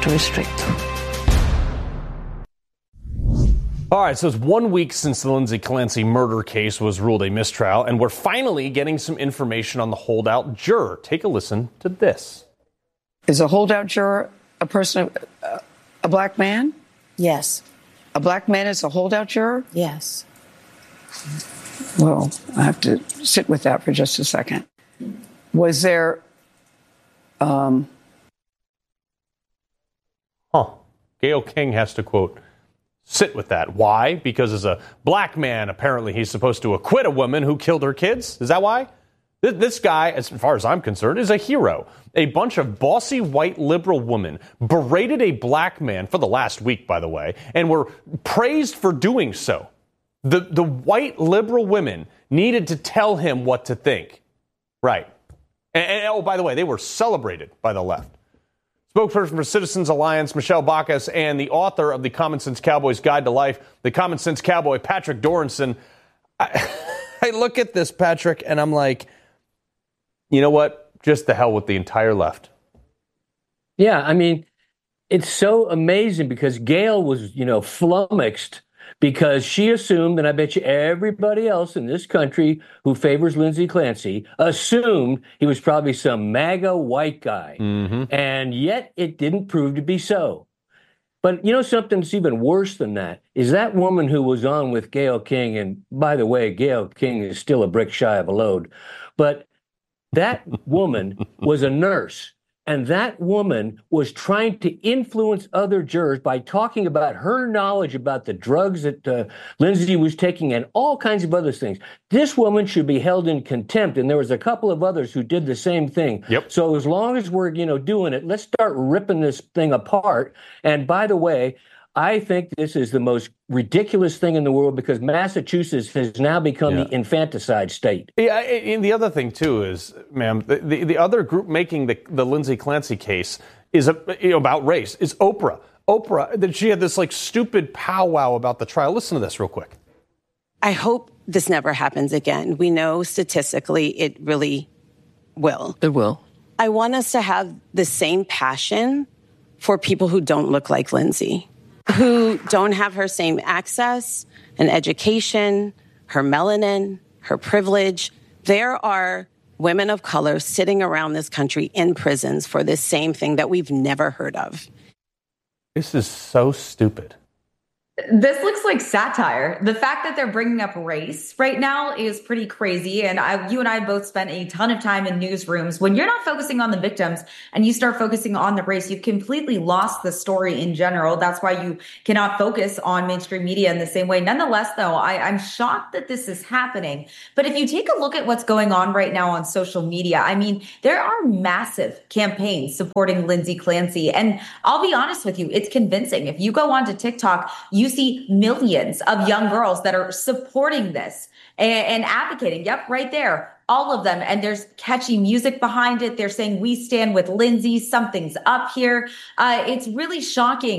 to restrict. All right, so it's 1 week since the Lindsay Clancy murder case was ruled a mistrial, and we're finally getting some information on the holdout juror. Take a listen to this. Is a holdout juror a person, a black man? Yes. A black man is a holdout juror? Yes. Well, I have to sit with that for just a second. Was there, Gayle King has to, quote, sit with that. Why? Because as a black man, apparently he's supposed to acquit a woman who killed her kids? Is that why? This guy, as far as I'm concerned, is a hero. A bunch of bossy white liberal women berated a black man for the last week, by the way, and were praised for doing so. The white liberal women needed to tell him what to think. Right. And oh, by the way, they were celebrated by the left. Spokesperson for Citizens Alliance, Michelle Bacchus, and the author of the Common Sense Cowboy's Guide to Life, the Common Sense Cowboy, Patrick Doranson. I look at this, Patrick, and I'm like, you know what? Just the hell with the entire left. Yeah, I mean, it's so amazing because Gayle was, flummoxed because she assumed, and I bet you everybody else in this country who favors Lindsay Clancy assumed he was probably some MAGA white guy. Mm-hmm. And yet it didn't prove to be so. But something that's even worse than that is that woman who was on with Gayle King, and by the way, Gayle King is still a brick shy of a load, but that woman was a nurse. And that woman was trying to influence other jurors by talking about her knowledge about the drugs that Lindsay was taking and all kinds of other things. This woman should be held in contempt. And there was a couple of others who did the same thing. Yep. So as long as we're, doing it, let's start ripping this thing apart. And by the way, I think this is the most ridiculous thing in the world because Massachusetts has now become the infanticide state. Yeah, and the other thing, too, is, ma'am, the other group making the Lindsay Clancy case is about race, is Oprah. Oprah, that she had this, stupid powwow about the trial. Listen to this real quick. I hope this never happens again. We know statistically it really will. It will. I want us to have the same passion for people who don't look like Lindsay, who don't have her same access and education, her melanin, her privilege. There are women of color sitting around this country in prisons for this same thing that we've never heard of. This is so stupid. This looks like satire. The fact that they're bringing up race right now is pretty crazy. And you and I both spent a ton of time in newsrooms. When you're not focusing on the victims and you start focusing on the race, you've completely lost the story in general. That's why you cannot focus on mainstream media in the same way. Nonetheless, though, I'm shocked that this is happening. But if you take a look at what's going on right now on social media, I mean, there are massive campaigns supporting Lindsay Clancy. And I'll be honest with you, it's convincing. If you go onto TikTok, you see millions of young girls that are supporting this and advocating. Yep, right there. All of them. And there's catchy music behind it. They're saying, we stand with Lindsay. Something's up here. It's really shocking.